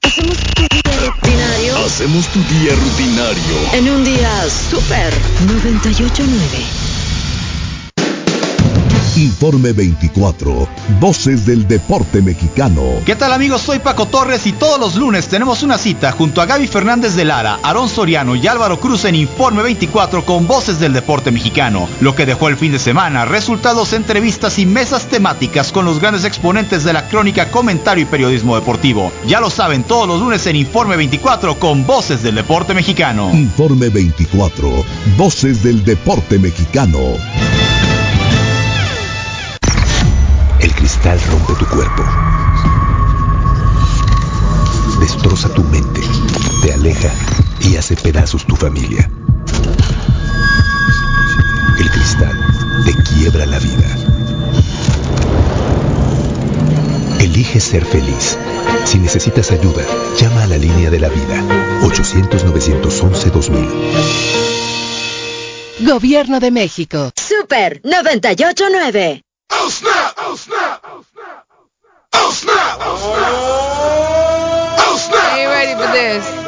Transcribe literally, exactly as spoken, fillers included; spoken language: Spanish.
Hacemos tu día rutinario. Hacemos tu día rutinario. En un día súper. noventa y ocho nueve. Informe veinticuatro, Voces del Deporte Mexicano. ¿Qué tal, amigos? Soy Paco Torres y todos los lunes tenemos una cita junto a Gaby Fernández de Lara, Aarón Soriano y Álvaro Cruz en Informe veinticuatro con Voces del Deporte Mexicano. Lo que dejó el fin de semana, resultados, entrevistas y mesas temáticas con los grandes exponentes de la crónica, comentario y periodismo deportivo. Ya lo saben, todos los lunes en Informe veinticuatro con Voces del Deporte Mexicano. Informe veinticuatro, Voces del Deporte Mexicano. El cristal rompe tu cuerpo, destroza tu mente, te aleja y hace pedazos tu familia. El cristal te quiebra la vida. Elige ser feliz. Si necesitas ayuda, llama a la línea de la vida, ochocientos, novecientos once, dos mil. Gobierno de México. Super noventa y ocho nueve. Oh snap! Oh snap! Oh snap! Oh snap! Oh snap! Oh snap! Are you ready for this?